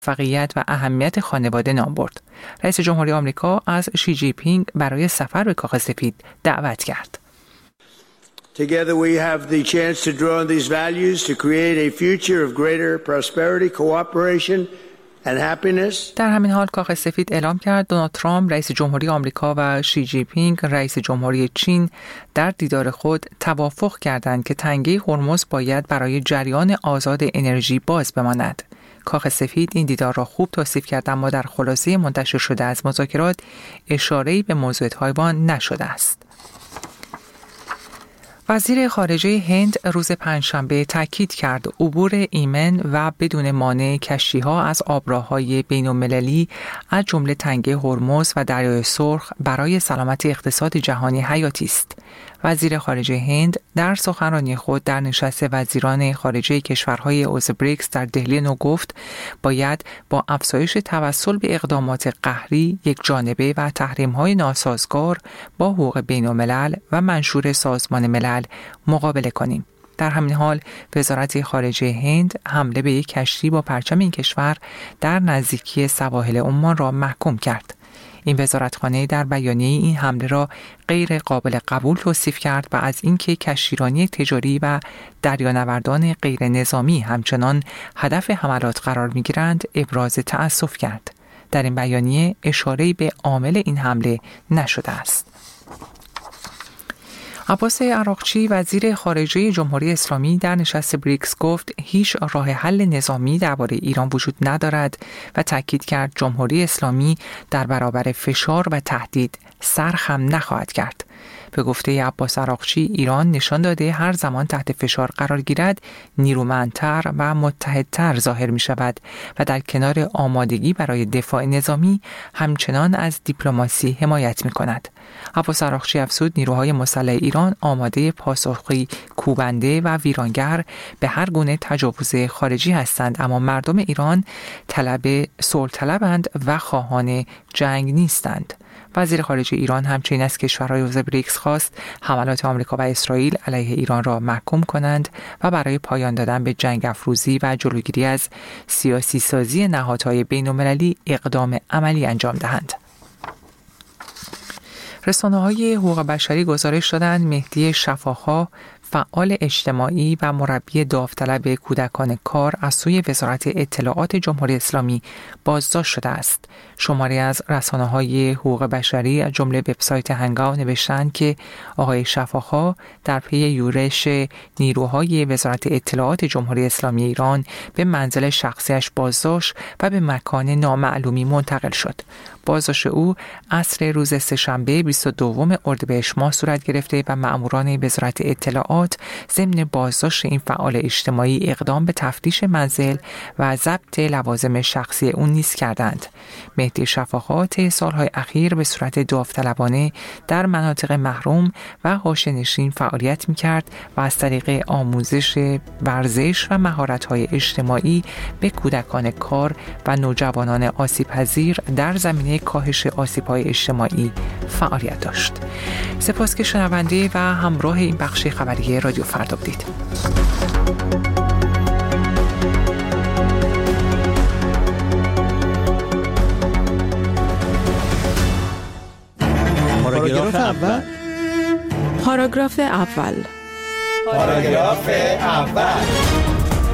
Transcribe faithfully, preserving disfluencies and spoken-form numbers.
موفقیت و اهمیت خانواده نام برد. رئیس جمهوری آمریکا از شی جی پینگ برای سفر به کاخ سفید دعوت کرد. Together we have the chance to draw on these values to create a future of greater prosperity, cooperation and happiness. در همین حال کاخ سفید اعلام کرد دونالد ترامپ رئیس جمهوری آمریکا و شی جی پینگ رئیس جمهوری چین در دیدار خود توافق کردند که تنگه هرمز باید برای جریان آزاد انرژی باز بماند. کاخ سفید این دیدار را خوب توصیف کرد، اما در خلاصه منتشر شده از مذاکرات اشاره‌ای به موضوع تایوان نشده است. وزیر خارجه هند روز پنجشنبه تاکید کرد عبور ایمن و بدون مانع کشتی‌ها از آبراه‌های بین‌المللی از جمله تنگه هرمز و دریای سرخ برای سلامت اقتصاد جهانی حیاتی است. وزیر خارجه هند در سخنرانی خود در نشست وزیران خارجه کشورهای عضو بریکس در دهلی نو گفت باید با افزایش توسل به اقدامات قهری یک جانبه و تحریم‌های ناسازگار با حقوق بین‌الملل و منشور سازمان ملل مقابله کنیم. در همین حال وزارت خارجه هند حمله به یک کشتی با پرچم این کشور در نزدیکی سواحل عمان را محکوم کرد. این وزارتخانه در بیانیه این حمله را غیر قابل قبول توصیف کرد و از اینکه کشتیرانی تجاری و دریانوردان غیر نظامی همچنان هدف حملات قرار می‌گیرند ابراز تأسف کرد. در این بیانیه اشاره‌ای به عامل این حمله نشده است. عباس عراقچی وزیر خارجه جمهوری اسلامی در نشست بریکس گفت هیچ راه حل نظامی درباره ایران وجود ندارد و تاکید کرد جمهوری اسلامی در برابر فشار و تهدید سرخم نخواهد کرد. به گفته عباس عراقچی ایران نشان داده هر زمان تحت فشار قرار گیرد نیرومندتر و متحدتر ظاهر می شود و در کنار آمادگی برای دفاع نظامی همچنان از دیپلماسی حمایت می کند. عباس عراقچی افزود نیروهای مسلح ایران آماده پاسخی کوبنده و ویرانگر به هر گونه تجاوز خارجی هستند، اما مردم ایران طلب صلح طلبند و خواهان جنگ نیستند. وزیر خارجه ایران همچنین از کشورهای عضو بریکس خواست حملات آمریکا و اسرائیل علیه ایران را محکوم کنند و برای پایان دادن به جنگ افروزی و جلوگیری از سیاسی سازی نهادهای بین‌المللی اقدام عملی انجام دهند. رسانه‌های حقوق بشری گزارش دادند مهدی شفاها فعال اجتماعی و مربی داوطلب کودکان کار از سوی وزارت اطلاعات جمهوری اسلامی بازداشت شده است. شماری از رسانه‌های حقوق بشری از جمله وبسایت هنگاو نوشتند که آقای شفاها در پی یورش نیروهای وزارت اطلاعات جمهوری اسلامی ایران به منزل شخصیش بازداشت و به مکان نامعلومی منتقل شد. بازداشت او عصر روز سه‌شنبه بیست و دوم اردیبهشت ماه صورت گرفته و مأموران وزارت اطلاعات ضمن بازداشت این فعال اجتماعی اقدام به تفتیش منزل و ضبط لوازم شخصی او نیز کردند. مهدی شفاها طی سالهای اخیر به صورت داوطلبانه در مناطق محروم و حاشیه‌نشین فعالیت می‌کرد و از طریق آموزش ورزش و مهارت‌های اجتماعی به کودکان کار و نوجوانان آسیب‌پذیر در زمینه کاهش آسیب‌های اجتماعی فعالیت داشت. سپاس که شنونده و همراه این بخش خبری رادیو فردا بودید. پاراگراف اول پاراگراف اول پاراگراف اول